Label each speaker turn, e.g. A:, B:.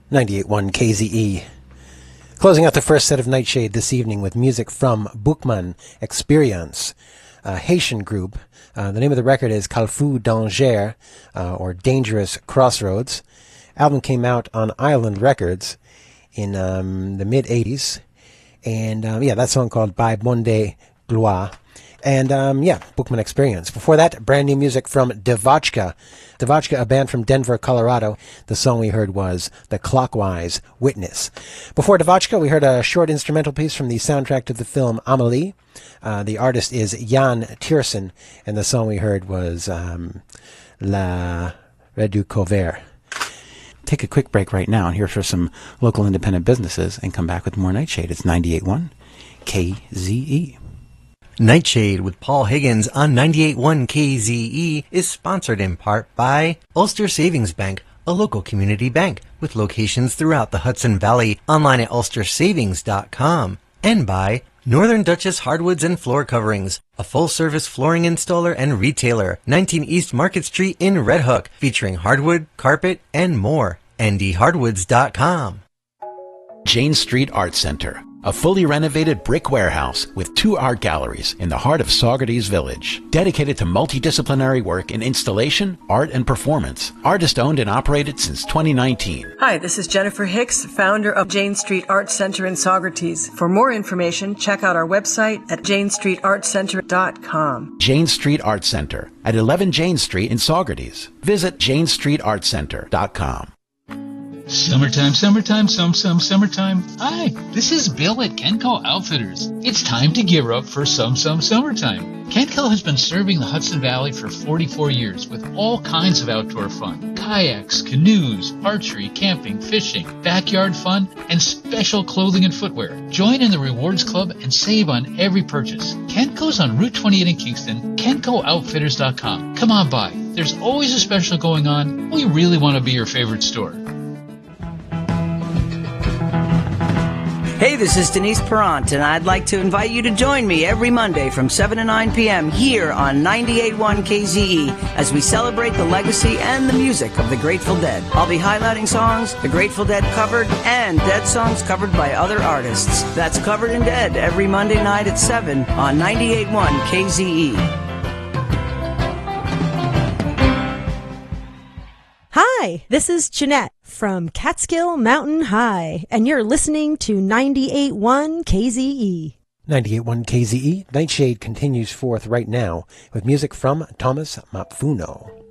A: 98.1 KZE. Closing out the first set of Nightshade this evening with music from Boukman Experience, a Haitian group. The name of the record is Carrefour Danger, or Dangerous Crossroads. Album came out on Island Records in the mid-'80s. And that song called By Monde Gloire. And Boukman Experience. Before that, brand new music from Devotchka. Devotchka, a band from Denver, Colorado. The song we heard was The Clockwise Witness. Before Devotchka, we heard a short instrumental piece from the soundtrack to the film Amélie. The artist is Jan Tiersen, and the song we heard was La Reducover. Take a quick break right now and hear from some local independent businesses and come back with more Nightshade. It's 98.1 KZE.
B: Nightshade with Paul Higgins on 98.1 KZE is sponsored in part by Ulster Savings Bank, a local community bank with locations throughout the Hudson Valley, online at ulstersavings.com, and by Northern Duchess Hardwoods and Floor Coverings, a full-service flooring installer and retailer, 19 East Market Street in Red Hook, featuring hardwood, carpet, and more. ndhardwoods.com.
C: Jane Street Art Center, a fully renovated brick warehouse with 2 art galleries in the heart of Saugerties Village, dedicated to multidisciplinary work in installation, art, and performance. Artist-owned and operated since 2019.
D: Hi, this is Jennifer Hicks, founder of Jane Street Art Center in Saugerties. For more information, check out our website at janestreetartcenter.com.
C: Jane Street Art Center at 11 Jane Street in Saugerties. Visit janestreetartcenter.com.
E: Summertime, summertime, summertime. Hi, this is Bill at Kenco Outfitters. It's time to gear up for summertime. Kenco has been serving the Hudson Valley for 44 years with all kinds of outdoor fun. Kayaks, canoes, archery, camping, fishing, backyard fun, and special clothing and footwear. Join in the Rewards Club and save on every purchase. Kenco's on Route 28 in Kingston, KencoOutfitters.com. Come on by. There's always a special going on. We really want to be your favorite store.
F: Hey, this is Denise Perrant, and I'd like to invite you to join me every Monday from 7 to 9 p.m. here on 98.1 KZE as we celebrate the legacy and the music of the Grateful Dead. I'll be highlighting songs the Grateful Dead covered and dead songs covered by other artists. That's Covered and Dead every Monday night at 7 on 98.1 KZE.
G: Hi, this is Jeanette from Catskill Mountain High, and you're listening to 98.1 KZE.
A: 98.1 KZE. Nightshade continues forth right now with music from Thomas Mapfuno.